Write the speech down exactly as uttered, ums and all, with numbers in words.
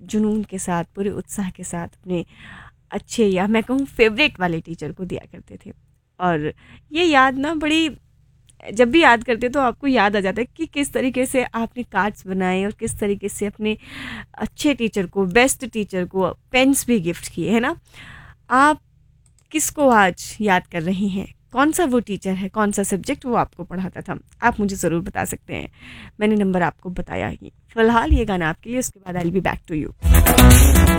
जुनून के साथ, पूरे उत्साह के साथ अपने अच्छे या मैं कहूँ फेवरेट वाले टीचर को दिया करते थे। और ये याद ना बड़ी, जब भी याद करते तो आपको याद आ जाता है कि किस तरीके से आपने कार्ड्स बनाए और किस तरीके से अपने अच्छे टीचर को, बेस्ट टीचर को पेन्स भी गिफ्ट किए, है ना। आप किसको आज याद कर रही हैं? कौन सा वो टीचर है, कौन सा सब्जेक्ट वो आपको पढ़ाता था? आप मुझे ज़रूर बता सकते हैं। मैंने नंबर आपको बताया ही। फ़िलहाल ये गाना आपके लिए, उसके बाद I will be back to you.